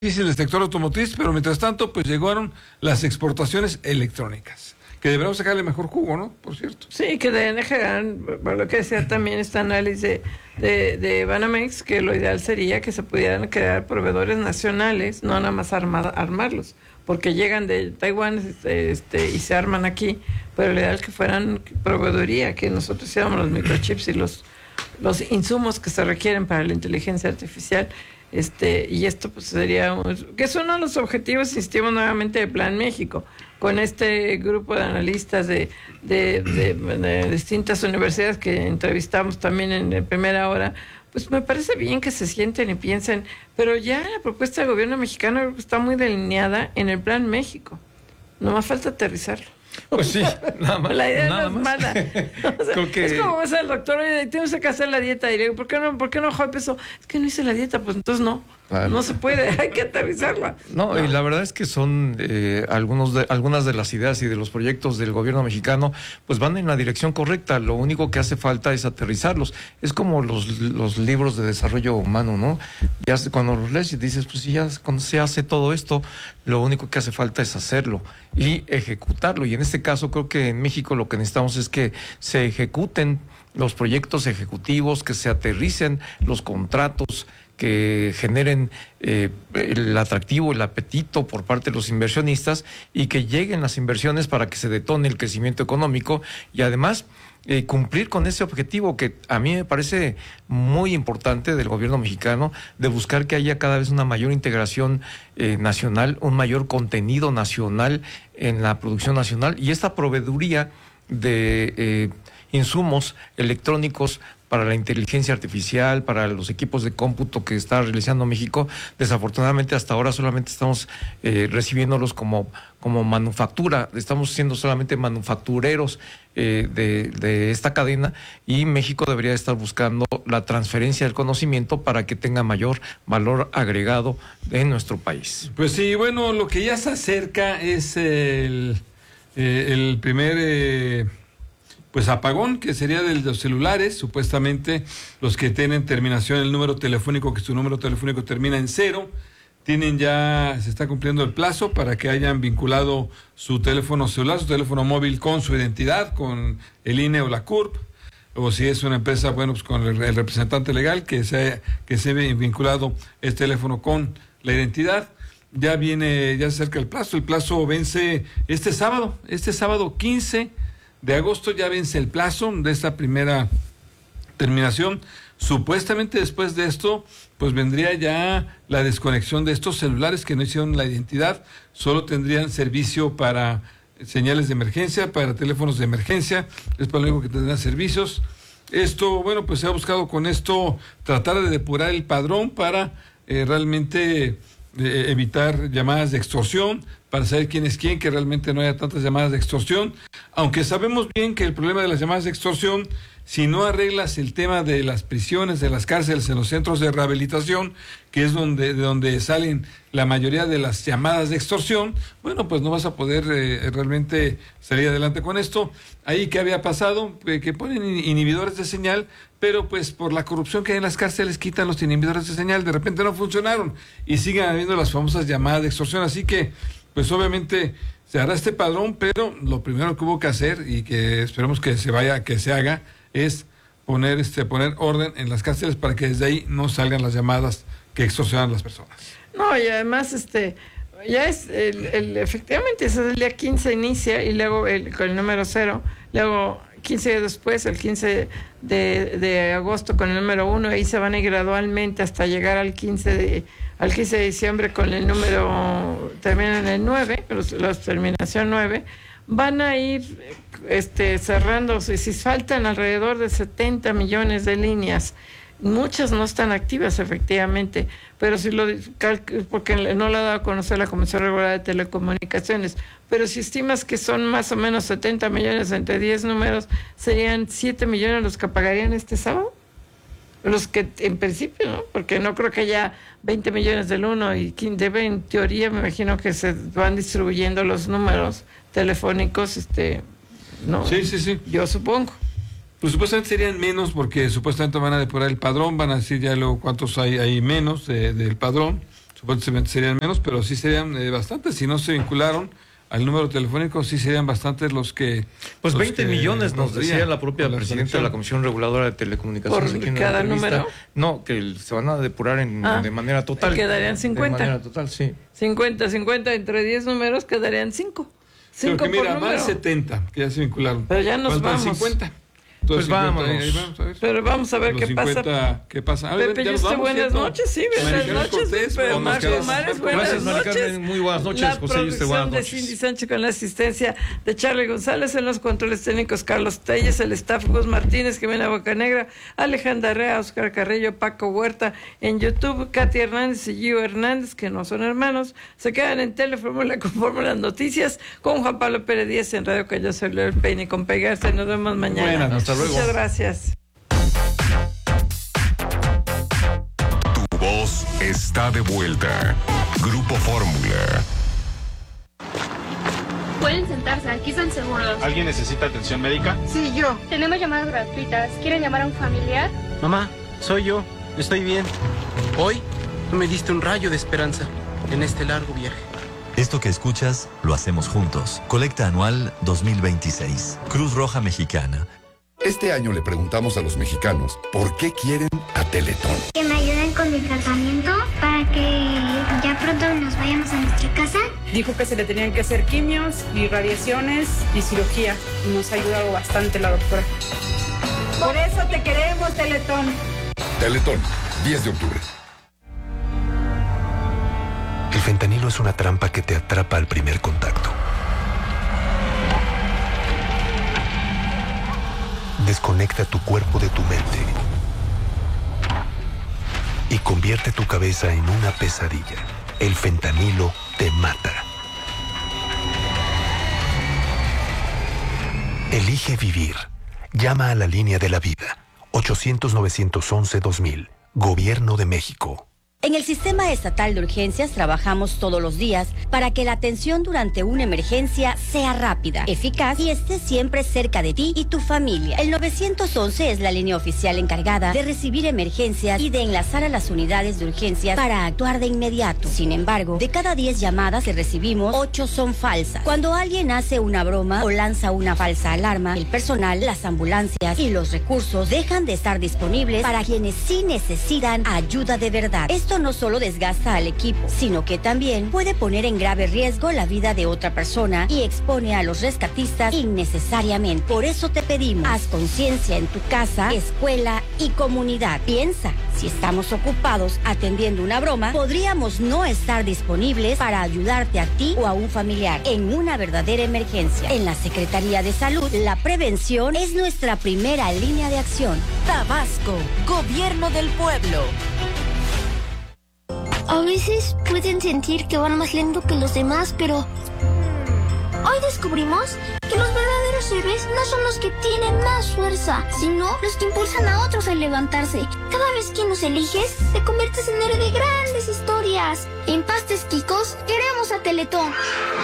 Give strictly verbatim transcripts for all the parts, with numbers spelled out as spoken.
difícil el sector automotriz, pero mientras tanto, pues llegaron las exportaciones electrónicas, que deberemos sacarle mejor jugo, ¿no? Por cierto. Sí, que deben dejar, por lo que decía también este análisis de, de, de Banamex, que lo ideal sería que se pudieran crear proveedores nacionales, no nada más armada, armarlos, porque llegan de Taiwán este, este, y se arman aquí, pero lo ideal es que fueran proveeduría, que nosotros hiciéramos los microchips y los, los insumos que se requieren para la inteligencia artificial. Este, y esto pues sería, que es uno de los objetivos, insistimos nuevamente, de Plan México, con este grupo de analistas de, de, de, de distintas universidades que entrevistamos también en la primera hora. Pues me parece bien que se sienten y piensen, pero ya la propuesta del gobierno mexicano está muy delineada en el Plan México, no más falta aterrizarlo. Pues sí, nada más. La idea nada no es más. mala. O sea, que... Es como vas al doctor, oye, tienes que hacer la dieta. Y le digo, ¿por qué no, por qué no bajó de peso? Es que no hice la dieta, pues entonces no. Claro. No se puede, hay que aterrizarla. No, no, y la verdad es que son eh, algunos de, algunas de las ideas y de los proyectos del gobierno mexicano, pues van en la dirección correcta. Lo único que hace falta es aterrizarlos. Es como los, los libros de desarrollo humano, ¿no? Ya cuando los lees y dices, pues si ya cuando se hace todo esto, lo único que hace falta es hacerlo y ejecutarlo. Y en este caso creo que en México lo que necesitamos es que se ejecuten los proyectos ejecutivos, que se aterricen los contratos, que generen eh, el atractivo, el apetito por parte de los inversionistas y que lleguen las inversiones para que se detone el crecimiento económico y además eh, cumplir con ese objetivo que a mí me parece muy importante del gobierno mexicano, de buscar que haya cada vez una mayor integración eh, nacional, un mayor contenido nacional en la producción nacional y esta proveeduría de eh, insumos electrónicos para la inteligencia artificial, para los equipos de cómputo que está realizando México. Desafortunadamente hasta ahora solamente estamos eh, recibiéndolos como, como manufactura, estamos siendo solamente manufactureros eh, de, de esta cadena y México debería estar buscando la transferencia del conocimiento para que tenga mayor valor agregado en nuestro país. Pues sí, bueno, lo que ya se acerca es el, eh, el primer... Eh... pues apagón, que sería de los celulares, supuestamente los que tienen terminación el número telefónico, que su número telefónico termina en cero, tienen ya, se está cumpliendo el plazo para que hayan vinculado su teléfono celular, su teléfono móvil con su identidad, con el I N E o la C U R P, o si es una empresa, bueno, pues con el, el representante legal, que se, que se ve vinculado el teléfono con la identidad. Ya viene, ya se acerca el plazo, el plazo vence este sábado, este sábado quince de agosto ya vence el plazo de esta primera terminación. Supuestamente después de esto, pues vendría ya la desconexión de estos celulares que no hicieron la identidad, solo tendrían servicio para señales de emergencia, para teléfonos de emergencia, es para lo único que tendrán servicios. Esto, bueno, pues se ha buscado con esto tratar de depurar el padrón para eh, realmente eh, evitar llamadas de extorsión, para saber quién es quién, que realmente no haya tantas llamadas de extorsión, aunque sabemos bien que el problema de las llamadas de extorsión, si no arreglas el tema de las prisiones, de las cárceles, en los centros de rehabilitación, que es donde, de donde salen la mayoría de las llamadas de extorsión, bueno, pues no vas a poder eh, realmente salir adelante con esto. Ahí, ¿qué había pasado? Eh, que ponen inhibidores de señal, pero pues por la corrupción que hay en las cárceles quitan los inhibidores de señal, de repente no funcionaron y siguen habiendo las famosas llamadas de extorsión, así que pues obviamente se hará este padrón, pero lo primero que hubo que hacer y que esperemos que se vaya, que se haga, es poner este poner orden en las cárceles para que desde ahí no salgan las llamadas que extorsionan a las personas. No, y además este ya es el, el efectivamente ese es el día quince inicia y luego el, con el número cero, luego quince días después, el quince de, de agosto con el número uno, ahí se van a ir gradualmente hasta llegar al quince de al quince de diciembre con el número, terminan en el nueve, los, los terminación nueve, van a ir este, cerrando, si, si faltan alrededor de setenta millones de líneas, muchas no están activas efectivamente, pero si lo, porque no lo ha dado a conocer la Comisión Regular de Telecomunicaciones, pero si estimas que son más o menos setenta millones entre diez números, serían siete millones los que pagarían este sábado. Los que en principio, ¿no? Porque no creo que haya veinte millones del uno y debe, en teoría, me imagino que se van distribuyendo los números telefónicos, este, ¿no? Sí, sí, sí. Yo supongo. Pues supuestamente serían menos porque supuestamente van a depurar el padrón, van a decir ya luego cuántos hay, hay menos de, del padrón. supuestamente serían menos, pero sí serían eh, bastantes. Si no se vincularon al número telefónico, sí serían bastantes los que... Pues los veinte que millones nos podrían, decía la propia la presidenta de la Comisión Reguladora de Telecomunicaciones. ¿Por aquí en la cada entrevista. número? No, que se van a depurar en, Ah, de manera total. quedarían cincuenta. De manera total, sí. cincuenta, cincuenta, entre diez números quedarían cinco. Pero cinco que mira, por más número. setenta que ya se vincularon. Pero ya nos Faltan vamos. cincuenta. Pues cincuenta, vámonos. ahí vamos a ver. Pero vamos a ver Los qué cincuenta, pasa. ¿qué pasa? Ah, Pepe, ya y nos usted vamos, buenas ¿cierto? noches, sí, buenas Maricarmen noches. Cortés, Pero nos Marco quedamos. Mares, buenas Gracias, Maricarmen, noches. muy buenas noches, La José, y usted, producción buenas de noches. Cindy Sánchez con la asistencia de Charlie González, en los controles técnicos Carlos Telles, el staff Gus Martínez, Jimena Bocanegra, Alejandra Rea, Oscar Carrillo, Paco Huerta, en YouTube, Katy Hernández y Gio Hernández, que no son hermanos, se quedan en Telefórmula con Fórmula Noticias, con Juan Pablo Pérez Díaz en Radio Cayo Soler El Peine, con Pegarse. Nos vemos mañana. Buenas noches. Hasta luego. Muchas gracias. Tu voz está de vuelta. Grupo Fórmula. Pueden sentarse, aquí están seguros. ¿Alguien necesita atención médica? Sí, yo. Tenemos llamadas gratuitas. ¿Quieren llamar a un familiar? Mamá, soy yo. Estoy bien. Hoy me diste un rayo de esperanza en este largo viaje. Esto que escuchas, lo hacemos juntos. Colecta anual dos mil veintiséis. Cruz Roja Mexicana. Este año le preguntamos a los mexicanos por qué quieren a Teletón. Que me ayuden con mi tratamiento para que ya pronto nos vayamos a nuestra casa. Dijo que se le tenían que hacer quimios y radiaciones y cirugía. Y nos ha ayudado bastante la doctora. Por eso te queremos, Teletón. Teletón, diez de octubre. El fentanilo es una trampa que te atrapa al primer contacto. Desconecta tu cuerpo de tu mente y convierte tu cabeza en una pesadilla. El fentanilo te mata. Elige vivir. Llama a la línea de la vida. ochocientos, novecientos once, dos mil. Gobierno de México. En el Sistema Estatal de Urgencias trabajamos todos los días para que la atención durante una emergencia sea rápida, eficaz y esté siempre cerca de ti y tu familia. El nueve once es la línea oficial encargada de recibir emergencias y de enlazar a las unidades de urgencias para actuar de inmediato. Sin embargo, de cada diez llamadas que recibimos, ocho son falsas. Cuando alguien hace una broma o lanza una falsa alarma, el personal, las ambulancias y los recursos dejan de estar disponibles para quienes sí necesitan ayuda de verdad. Esto no solo desgasta al equipo, sino que también puede poner en grave riesgo la vida de otra persona y expone a los rescatistas innecesariamente. Por eso te pedimos, haz conciencia en tu casa, escuela y comunidad. Piensa, si estamos ocupados atendiendo una broma, podríamos no estar disponibles para ayudarte a ti o a un familiar en una verdadera emergencia. En la Secretaría de Salud, la prevención es nuestra primera línea de acción. Tabasco, Gobierno del Pueblo. A veces pueden sentir que van más lento que los demás, pero hoy descubrimos que los verdaderos héroes no son los que tienen más fuerza, sino los que impulsan a otros a levantarse. Cada vez que nos eliges, te conviertes en héroe de grandes historias. En Pastes Quicos queremos a Teletón.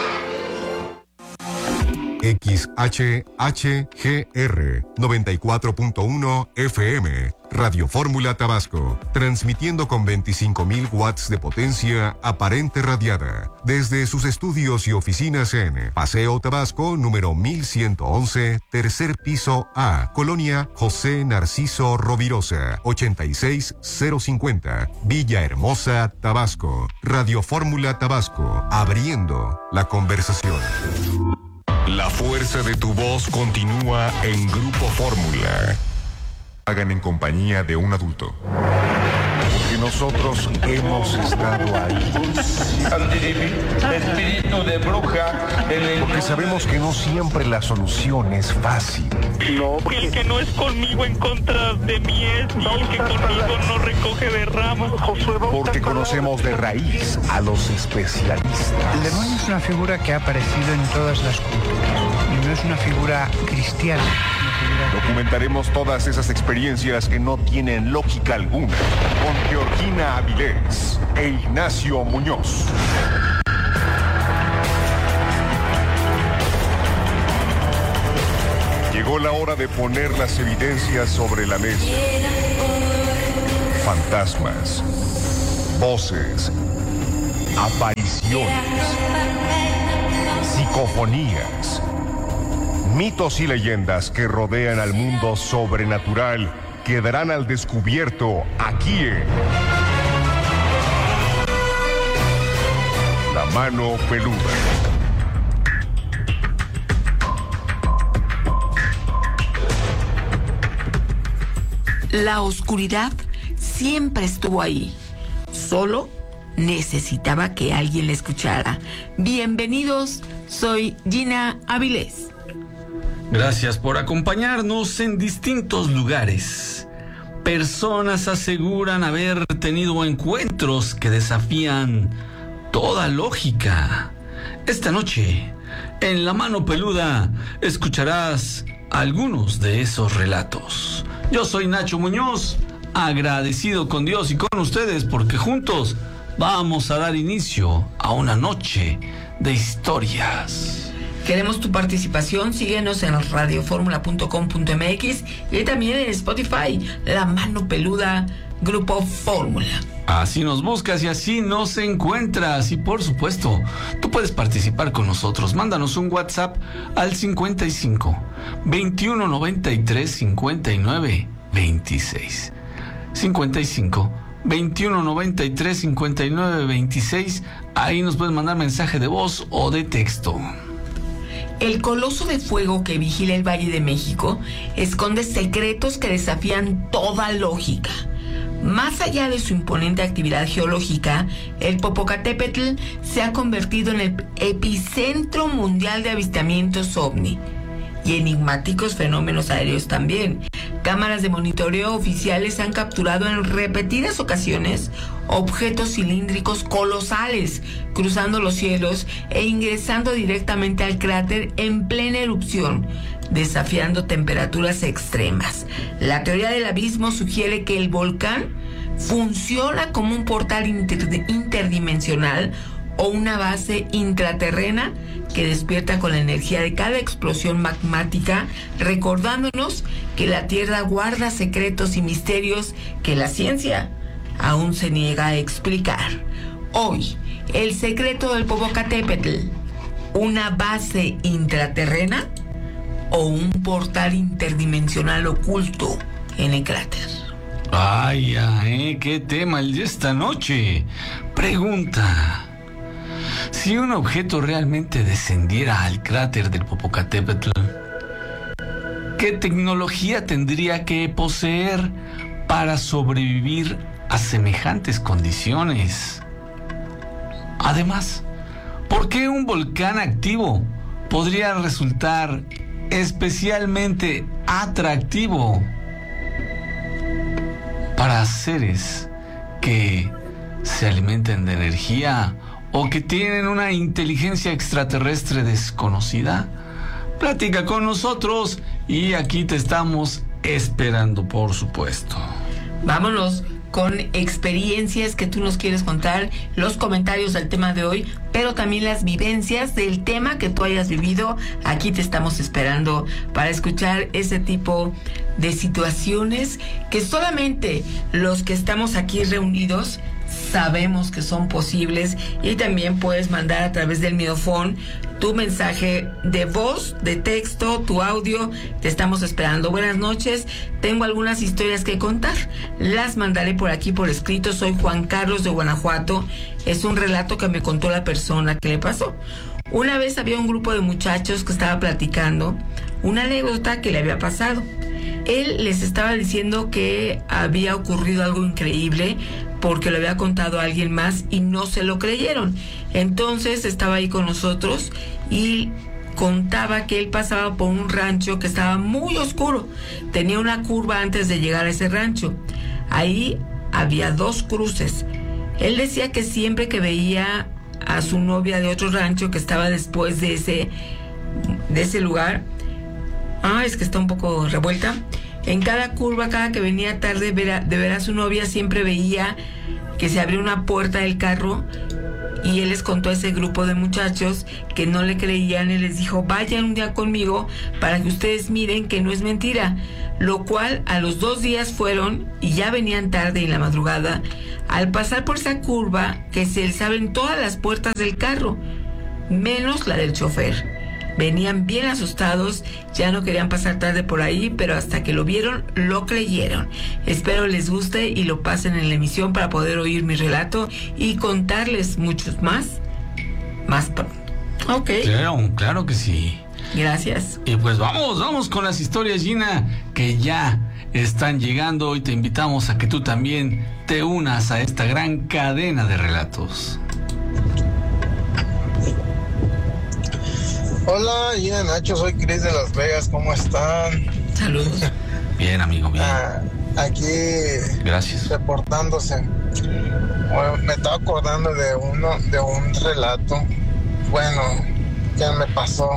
X H H G R noventa y cuatro punto uno F M, Radio Fórmula Tabasco, transmitiendo con veinticinco mil watts de potencia aparente radiada, desde sus estudios y oficinas en Paseo Tabasco, número mil ciento once, tercer piso A, Colonia José Narciso Rovirosa, ochenta y seis cero cincuenta, Villahermosa, Tabasco. Radio Fórmula Tabasco, abriendo la conversación. La fuerza de tu voz continúa en Grupo Fórmula. Hagan en compañía de un adulto. Porque nosotros hemos estado ahí. Espíritu de bruja. Porque sabemos que no siempre la solución es fácil. No, porque el que no es conmigo en contra de mí es, y el que conmigo no recoge de ramas. Porque conocemos de raíz a los especialistas. El demonio es una figura que ha aparecido en todas las culturas y no es una figura cristiana. Documentaremos todas esas experiencias que no tienen lógica alguna con Georgina Avilés e Ignacio Muñoz. Llegó la hora de poner las evidencias sobre la mesa. Fantasmas, voces, apariciones, psicofonías, mitos y leyendas que rodean al mundo sobrenatural quedarán al descubierto aquí en La Mano Peluda. La oscuridad siempre estuvo ahí. Solo necesitaba que alguien la escuchara. Bienvenidos, soy Gina Avilés. Gracias por acompañarnos en distintos lugares. Personas aseguran haber tenido encuentros que desafían toda lógica. Esta noche, en La Mano Peluda, escucharás algunos de esos relatos. Yo soy Nacho Muñoz, agradecido con Dios y con ustedes porque juntos vamos a dar inicio a una noche de historias. Queremos tu participación, síguenos en radio fórmula punto com punto m x y también en Spotify, La Mano Peluda, Grupo Fórmula. Así nos buscas y así nos encuentras. Y por supuesto, tú puedes participar con nosotros. Mándanos un WhatsApp al cincuenta y cinco, veintiuno noventa y tres, cincuenta y nueve, veintiséis. cincuenta y cinco, veintiuno noventa y tres, cincuenta y nueve, veintiséis. Ahí nos puedes mandar mensaje de voz o de texto. El coloso de fuego que vigila el Valle de México esconde secretos que desafían toda lógica. Más allá de su imponente actividad geológica, el Popocatépetl se ha convertido en el epicentro mundial de avistamientos ovni y enigmáticos fenómenos aéreos también. Cámaras de monitoreo oficiales han capturado en repetidas ocasiones objetos cilíndricos colosales cruzando los cielos e ingresando directamente al cráter en plena erupción, desafiando temperaturas extremas. La teoría del abismo sugiere que el volcán funciona como un portal inter- interdimensional o una base intraterrena que despierta con la energía de cada explosión magmática, recordándonos que la Tierra guarda secretos y misterios que la ciencia aún se niega a explicar. Hoy, el secreto del Popocatépetl, ¿una base intraterrena o un portal interdimensional oculto en el cráter? Ay, ay, qué tema el de esta noche. Pregunta: si un objeto realmente descendiera al cráter del Popocatépetl, ¿qué tecnología tendría que poseer para sobrevivir a semejantes condiciones? Además, ¿por qué un volcán activo podría resultar especialmente atractivo para seres que se alimenten de energía o que tienen una inteligencia extraterrestre desconocida? Platica con nosotros y aquí te estamos esperando, por supuesto. Vámonos con experiencias que tú nos quieres contar, los comentarios del tema de hoy, pero también las vivencias del tema que tú hayas vivido. Aquí te estamos esperando para escuchar ese tipo de situaciones que solamente los que estamos aquí reunidos sabemos que son posibles. Y también puedes mandar a través del Midofón tu mensaje de voz, de texto, tu audio. Te estamos esperando. Buenas noches, tengo algunas historias que contar, las mandaré por aquí por escrito. Soy Juan Carlos de Guanajuato. Es un relato que me contó la persona que le pasó. Una vez había un grupo de muchachos que estaba platicando una anécdota que le había pasado. Él les estaba diciendo que había ocurrido algo increíble porque lo había contado a alguien más y no se lo creyeron. Entonces estaba ahí con nosotros y contaba que él pasaba por un rancho que estaba muy oscuro. Tenía una curva antes de llegar a ese rancho. Ahí había dos cruces. Él decía que siempre que veía a su novia de otro rancho que estaba después de ese, de ese lugar, ah, es que está un poco revuelta. En cada curva, cada que venía tarde de ver a, de ver a su novia, siempre veía que se abría una puerta del carro y él les contó a ese grupo de muchachos que no le creían y les dijo, vayan un día conmigo para que ustedes miren que no es mentira, lo cual a los dos días fueron y ya venían tarde en la madrugada. Al pasar por esa curva que se les abren todas las puertas del carro, menos la del chofer. Venían bien asustados, ya no querían pasar tarde por ahí, pero hasta que lo vieron, lo creyeron. Espero les guste y lo pasen en la emisión para poder oír mi relato y contarles muchos más, más pronto. Ok. Claro, claro que sí. Gracias. Y pues vamos, vamos con las historias, Gina, que ya están llegando y te invitamos a que tú también te unas a esta gran cadena de relatos. Hola, Gina, Nacho, soy Cris de Las Vegas, ¿cómo están? Saludos. Bien, amigo, bien. Ah, aquí. Gracias. Reportándose. Bueno, me estaba acordando de uno, de un relato, bueno, que me pasó.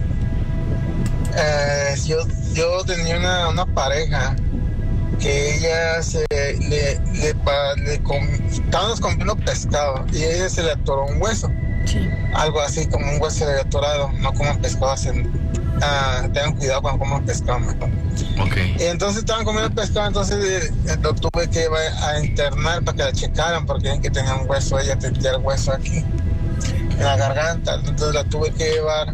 Eh, yo, yo tenía una, una pareja que ella se le, le, le com, estábamos comiendo pescado y a ella se le atoró un hueso. Sí. Algo así como un hueso de atorado, no coman pescado, hacen, uh, tengan cuidado cuando coman pescado mejor. Okay. Y entonces estaban comiendo pescado, entonces eh, lo tuve que llevar a internar para que la checaran porque que tenía un hueso, ella tenía el hueso aquí en la garganta, entonces la tuve que llevar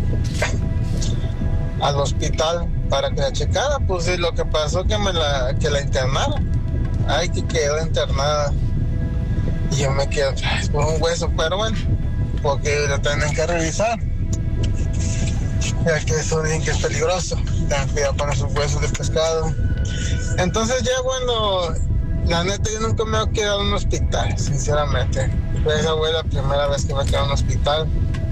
al hospital para que la checara. Pues sí, lo que pasó que me la que la internaron, ay, que quedó internada y yo me quedo por un hueso, pero bueno, porque lo tienen que revisar, ya que eso dicen que es peligroso, tengan cuidado con esos huesos de pescado. Entonces ya cuando, la neta, yo nunca me he quedado en un hospital, sinceramente. Esa fue la primera vez que me quedé en un hospital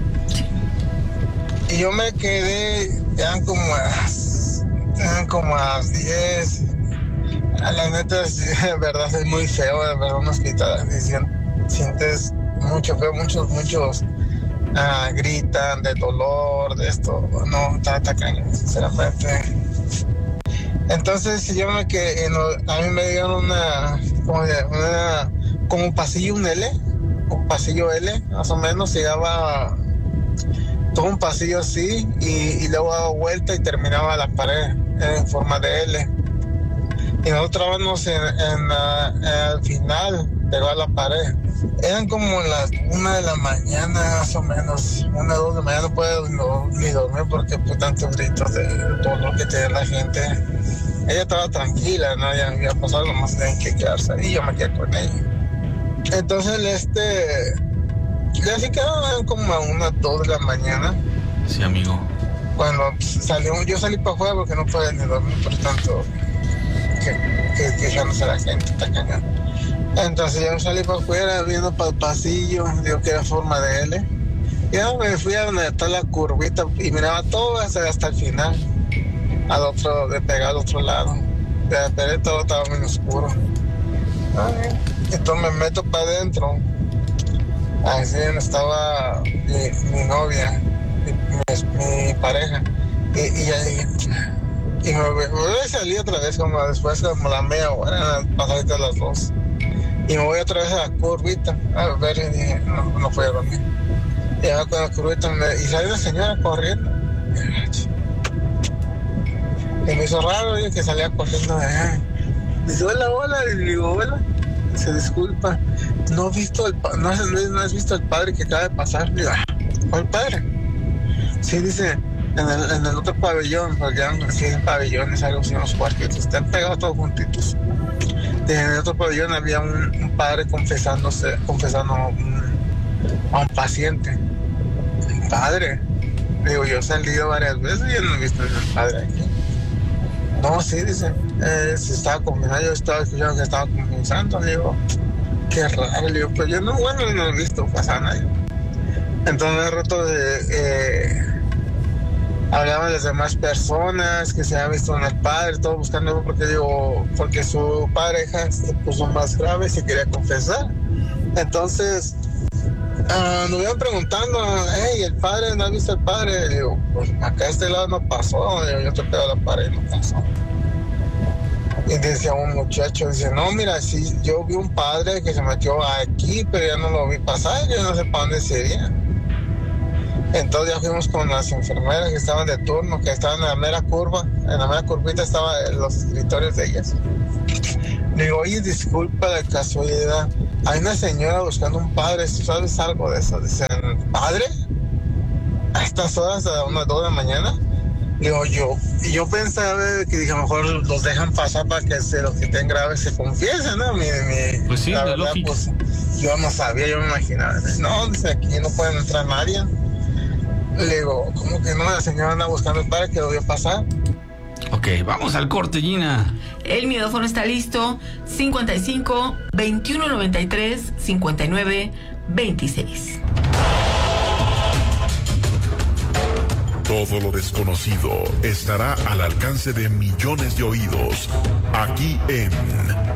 y yo me quedé, eran como a, eran como a las diez. La neta, de verdad es muy feo, de verdad, un hospital, sientes mucho feo, muchos, muchos uh, gritan de dolor, de esto, no, está, está cañón, sinceramente. Entonces yo me quedé, a mí me dieron una, como, una, como un pasillo, un L, un pasillo L, más o menos, llegaba todo un pasillo así, y, y luego daba vuelta y terminaba la pared en forma de L. Y nosotros trabajamos en, en, uh, al final, pegado a la pared. Eran como las una de la mañana, más o menos, una o dos de la mañana, no puedo no, ni dormir porque pues tantos gritos de dolor que tiene la gente. Ella estaba tranquila, no ya había pasado, nomás tenían que quedarse ahí, yo me quedé con ella. Entonces, este, ya se quedaron como a unas dos de la mañana. Sí, amigo. Cuando salimos, yo salí para afuera porque no podía ni dormir, por tanto, que, que, quejándose a la gente, está cañón. Entonces yo salí para afuera, viendo para el pasillo, digo que era forma de L. Y ya me fui a donde está la curvita y miraba todo hasta, hasta el final, al otro, de pegar al otro lado. De repente todo estaba muy oscuro. Ay, entonces me meto para adentro, así donde estaba mi, mi novia, mi, mi, mi pareja. Y, y ya dije, y me voy a salir otra vez, como después, como la media hora, pasaditas las dos. Y me voy otra vez a la curvita a ver, y dije, no, no fui a dormir. Y ahora con la curvita me, y salió una señora corriendo. Y me hizo raro, dije, que salía corriendo de allá. Dice, hola, hola, y le digo, hola. Se disculpa, no, visto el, no, has, no has visto el padre que acaba de pasar. Digo, ¿cuál padre? Sí, dice, en el, en el otro pabellón, porque eran sí, pabellones, algo así, unos cuartitos, están pegados todos juntitos. En el otro pabellón había un, un padre confesándose, confesando a un, a un paciente. Un padre. Digo, yo he salido varias veces y yo no he visto al padre aquí. No, sí, dice, eh, se estaba confesando, yo estaba escuchando que estaba confesando. Digo, qué raro. Digo, pues yo no, bueno, no he visto pasar a nadie. Entonces, de rato de. Eh, Hablaban de las demás personas que se habían visto en el padre, todo buscando, porque digo, porque su pareja se puso más grave y se quería confesar. Entonces, uh, nos iban preguntando, hey, ¿el padre? ¿No has visto el padre? Y digo, pues acá a este lado no pasó, digo, yo te pego la pared y no pasó. Y decía un muchacho, dice, no, mira, sí, yo vi un padre que se metió aquí, pero ya no lo vi pasar, yo no sé para dónde sería. Entonces ya fuimos con las enfermeras que estaban de turno, que estaban en la mera curva, en la mera curvita estaban los escritorios de ellas. Le digo, oye, disculpa de casualidad, hay una señora buscando un padre, ¿sabes algo de eso? Dicen, ¿padre? ¿A estas horas, a unas dos de la mañana? Digo, yo, y yo pensaba que dije, a lo mejor los dejan pasar para que se, los que estén graves se confiesen, ¿no? Mi, mi, pues sí, la la verdad, lógica. Pues, yo no sabía, yo me imaginaba. No, dice, aquí no pueden entrar nadie. Le digo, ¿cómo que no? La señora anda buscando el padre que lo vio pasar. Ok, vamos al corte, Gina. El micrófono está listo. cincuenta y cinco, veintiuno noventa y tres, cincuenta y nueve, veintiséis. Todo lo desconocido estará al alcance de millones de oídos, aquí en